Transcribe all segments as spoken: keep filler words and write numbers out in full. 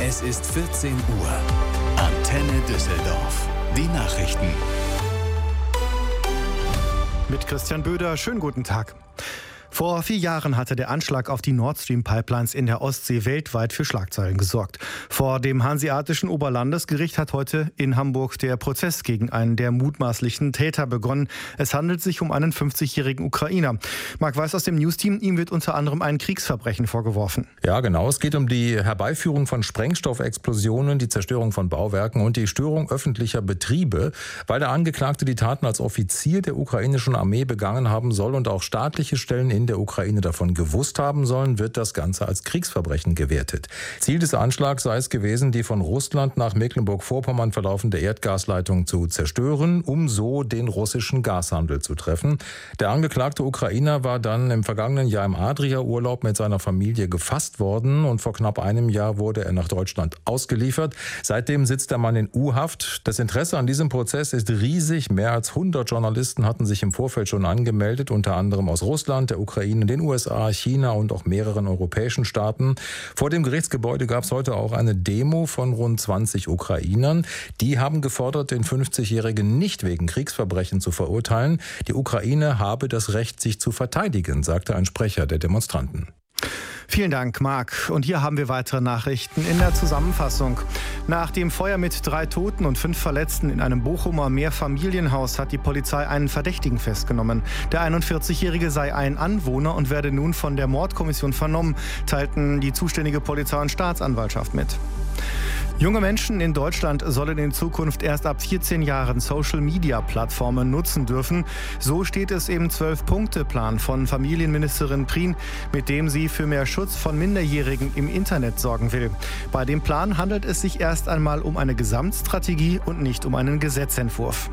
Es ist vierzehn Uhr. Antenne Düsseldorf. Die Nachrichten. Mit Christian Böder, schönen guten Tag. Vor vier Jahren hatte der Anschlag auf die Nord Stream Pipelines in der Ostsee weltweit für Schlagzeilen gesorgt. Vor dem Hanseatischen Oberlandesgericht hat heute in Hamburg der Prozess gegen einen der mutmaßlichen Täter begonnen. Es handelt sich um einen fünfzigjährigen Ukrainer. Marc Weiß aus dem Newsteam, ihm wird unter anderem ein Kriegsverbrechen vorgeworfen. Ja, genau. Es geht um die Herbeiführung von Sprengstoffexplosionen, die Zerstörung von Bauwerken und die Störung öffentlicher Betriebe, weil der Angeklagte die Taten als Offizier der ukrainischen Armee begangen haben soll und auch staatliche Stellen in der Ukraine davon gewusst haben sollen, wird das Ganze als Kriegsverbrechen gewertet. Ziel des Anschlags sei es gewesen, die von Russland nach Mecklenburg-Vorpommern verlaufende Erdgasleitung zu zerstören, um so den russischen Gashandel zu treffen. Der angeklagte Ukrainer war dann im vergangenen Jahr im Adria-Urlaub mit seiner Familie gefasst worden und vor knapp einem Jahr wurde er nach Deutschland ausgeliefert. Seitdem sitzt der Mann in U-Haft. Das Interesse an diesem Prozess ist riesig. Mehr als hundert Journalisten hatten sich im Vorfeld schon angemeldet, unter anderem aus Russland, der Ukraine, den U S A, China und auch mehreren europäischen Staaten. Vor dem Gerichtsgebäude gab es heute auch eine Demo von rund zwanzig Ukrainern. Die haben gefordert, den fünfzigjährigen nicht wegen Kriegsverbrechen zu verurteilen. Die Ukraine habe das Recht, sich zu verteidigen, sagte ein Sprecher der Demonstranten. Vielen Dank, Marc. Und hier haben wir weitere Nachrichten in der Zusammenfassung. Nach dem Feuer mit drei Toten und fünf Verletzten in einem Bochumer Mehrfamilienhaus hat die Polizei einen Verdächtigen festgenommen. Der einundvierzigjährige sei ein Anwohner und werde nun von der Mordkommission vernommen, teilten die zuständige Polizei und Staatsanwaltschaft mit. Junge Menschen in Deutschland sollen in Zukunft erst ab vierzehn Jahren Social-Media-Plattformen nutzen dürfen. So steht es im Zwölf-Punkte-Plan von Familienministerin Prien, mit dem sie für mehr Schutz von Minderjährigen im Internet sorgen will. Bei dem Plan handelt es sich erst einmal um eine Gesamtstrategie und nicht um einen Gesetzentwurf.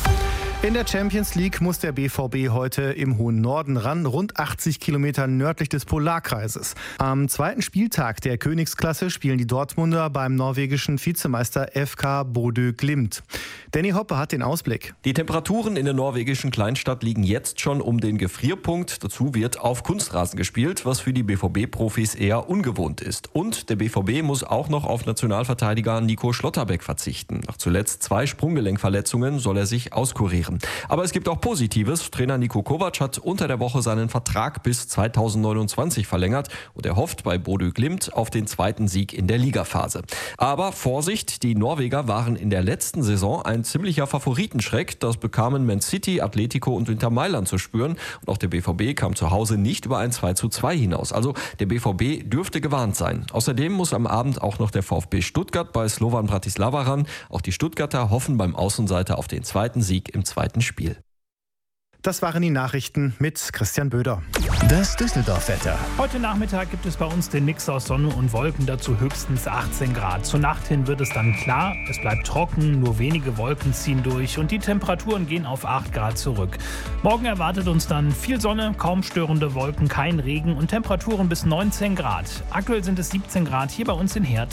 In der Champions League muss der B V B heute im hohen Norden ran, rund achtzig Kilometer nördlich des Polarkreises. Am zweiten Spieltag der Königsklasse spielen die Dortmunder beim norwegischen Vizemeister F K Bodø Glimt. Danny Hoppe hat den Ausblick. Die Temperaturen in der norwegischen Kleinstadt liegen jetzt schon um den Gefrierpunkt. Dazu wird auf Kunstrasen gespielt, was für die B V B-Profis eher ungewohnt ist. Und der B V B muss auch noch auf Nationalverteidiger Nico Schlotterbeck verzichten. Nach zuletzt zwei Sprunggelenkverletzungen soll er sich auskurieren. Aber es gibt auch Positives. Trainer Niko Kovac hat unter der Woche seinen Vertrag bis zweitausendneunundzwanzig verlängert und er hofft bei Bodø Glimt auf den zweiten Sieg in der Ligaphase. Aber Vorsicht, die Norweger waren in der letzten Saison ein ziemlicher Favoritenschreck. Das bekamen Man City, Atletico und Inter Mailand zu spüren. Und auch der B V B kam zu Hause nicht über ein zwei zu zwei hinaus. Also der B V B dürfte gewarnt sein. Außerdem muss am Abend auch noch der VfB Stuttgart bei Slovan Bratislava ran. Auch die Stuttgarter hoffen beim Außenseiter auf den zweiten Sieg im zweiten Spiel. Das waren die Nachrichten mit Christian Böder. Das Düsseldorf-Wetter. Heute Nachmittag gibt es bei uns den Mix aus Sonne und Wolken, dazu höchstens achtzehn Grad. Zur Nacht hin wird es dann klar, es bleibt trocken, nur wenige Wolken ziehen durch und die Temperaturen gehen auf acht Grad zurück. Morgen erwartet uns dann viel Sonne, kaum störende Wolken, kein Regen und Temperaturen bis neunzehn Grad. Aktuell sind es siebzehn Grad hier bei uns in Herd.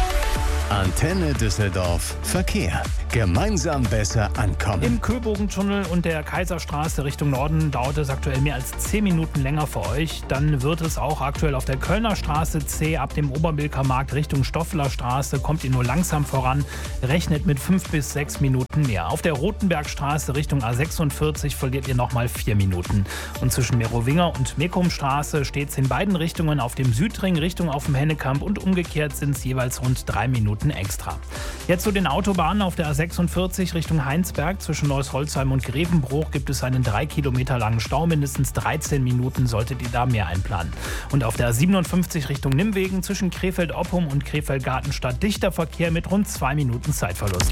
Antenne Düsseldorf. Verkehr. Gemeinsam besser ankommen. Im Köbogentunnel und der Kaiserstraße Richtung Norden dauert es aktuell mehr als zehn Minuten länger für euch. Dann wird es auch aktuell auf der Kölner Straße zäh. Ab dem Oberbilker Markt Richtung Stoffler Straße kommt ihr nur langsam voran. Rechnet mit fünf bis sechs Minuten mehr. Auf der Rotenbergstraße Richtung A sechsundvierzig verliert ihr nochmal vier Minuten. Und zwischen Merowinger und Mekumstraße steht es in beiden Richtungen auf dem Südring Richtung auf dem Hennekamp und umgekehrt sind es jeweils rund drei Minuten extra. Jetzt zu den Autobahnen. Auf der A sechsundvierzig Richtung Heinsberg zwischen Neuss-Holzheim und Grevenbruch gibt es einen drei Kilometer langen Stau. Mindestens dreizehn Minuten solltet ihr da mehr einplanen. Und auf der A siebenundfünfzig Richtung Nimwegen zwischen Krefeld-Oppum und Krefeld-Gartenstadt dichter Verkehr mit rund zwei Minuten Zeitverlust.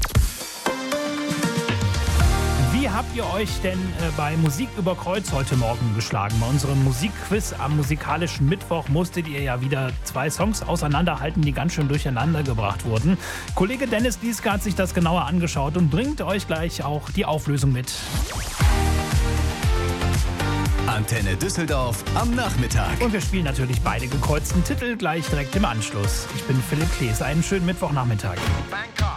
Wie habt ihr euch denn äh, bei Musik über Kreuz heute Morgen geschlagen? Bei unserem Musikquiz am musikalischen Mittwoch musstet ihr ja wieder zwei Songs auseinanderhalten, die ganz schön durcheinander gebracht wurden. Kollege Dennis Lieske hat sich das genauer angeschaut und bringt euch gleich auch die Auflösung mit. Antenne Düsseldorf am Nachmittag. Und wir spielen natürlich beide gekreuzten Titel gleich direkt im Anschluss. Ich bin Philipp Klees. Einen schönen Mittwochnachmittag. Bangkok.